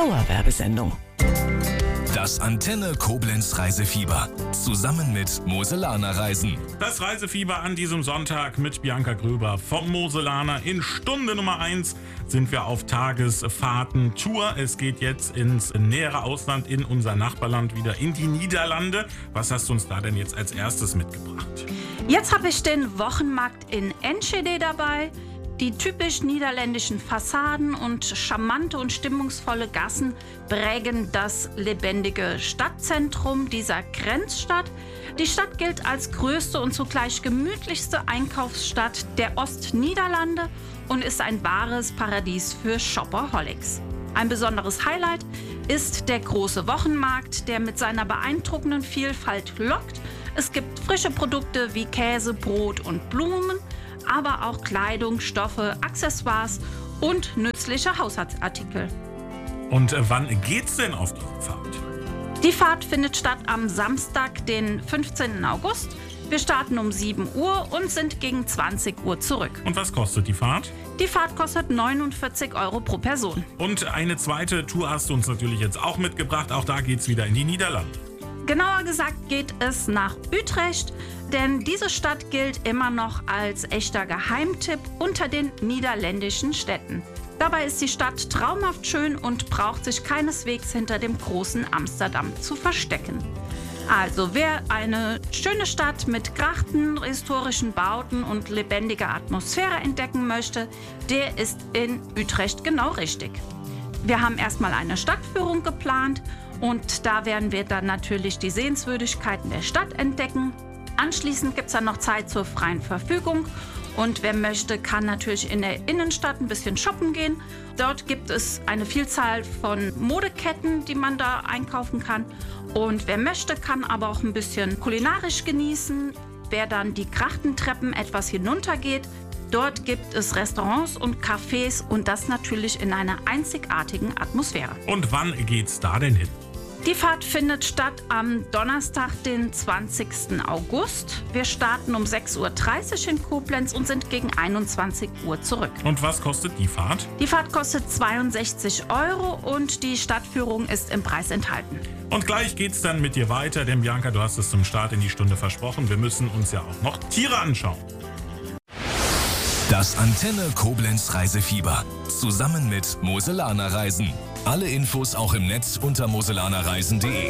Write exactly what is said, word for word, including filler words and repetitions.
Dauerwerbesendung. Das Antenne Koblenz Reisefieber. Zusammen mit Moselaner Reisen. Das Reisefieber an diesem Sonntag mit Bianca Gröber vom Moselaner. In Stunde Nummer eins sind wir auf Tagesfahrten Tour. Es geht jetzt ins nähere Ausland, in unser Nachbarland, wieder in die Niederlande. Was hast du uns da denn jetzt als erstes mitgebracht? Jetzt habe ich den Wochenmarkt in Enschede dabei. Die typisch niederländischen Fassaden und charmante und stimmungsvolle Gassen prägen das lebendige Stadtzentrum dieser Grenzstadt. Die Stadt gilt als größte und zugleich gemütlichste Einkaufsstadt der Ostniederlande und ist ein wahres Paradies für Shopaholics. Ein besonderes Highlight ist der große Wochenmarkt, der mit seiner beeindruckenden Vielfalt lockt. Es gibt frische Produkte wie Käse, Brot und Blumen, aber auch Kleidung, Stoffe, Accessoires und nützliche Haushaltsartikel. Und äh, wann geht's denn auf diese Fahrt? Die Fahrt findet statt am Samstag, den fünfzehnten August. Wir starten um sieben Uhr und sind gegen zwanzig Uhr zurück. Und was kostet die Fahrt? Die Fahrt kostet neunundvierzig Euro pro Person. Und eine zweite Tour hast du uns natürlich jetzt auch mitgebracht. Auch da geht's wieder in die Niederlande. Genauer gesagt geht es nach Utrecht, denn diese Stadt gilt immer noch als echter Geheimtipp unter den niederländischen Städten. Dabei ist die Stadt traumhaft schön und braucht sich keineswegs hinter dem großen Amsterdam zu verstecken. Also wer eine schöne Stadt mit Grachten, historischen Bauten und lebendiger Atmosphäre entdecken möchte, der ist in Utrecht genau richtig. Wir haben erstmal eine Stadtführung geplant und da werden wir dann natürlich die Sehenswürdigkeiten der Stadt entdecken. Anschließend gibt es dann noch Zeit zur freien Verfügung und wer möchte, kann natürlich in der Innenstadt ein bisschen shoppen gehen. Dort gibt es eine Vielzahl von Modeketten, die man da einkaufen kann. Und wer möchte, kann aber auch ein bisschen kulinarisch genießen. Wer dann die Grachtentreppen etwas hinuntergeht, dort gibt es Restaurants und Cafés und das natürlich in einer einzigartigen Atmosphäre. Und wann geht's da denn hin? Die Fahrt findet statt am Donnerstag, den zwanzigsten August. Wir starten um sechs Uhr dreißig in Koblenz und sind gegen einundzwanzig Uhr zurück. Und was kostet die Fahrt? Die Fahrt kostet zweiundsechzig Euro und die Stadtführung ist im Preis enthalten. Und gleich geht's dann mit dir weiter, denn Bianca, du hast es zum Start in die Stunde versprochen. Wir müssen uns ja auch noch Tiere anschauen. Das Antenne Koblenz Reisefieber. Zusammen mit Moselaner Reisen. Alle Infos auch im Netz unter moselanerreisen punkt de.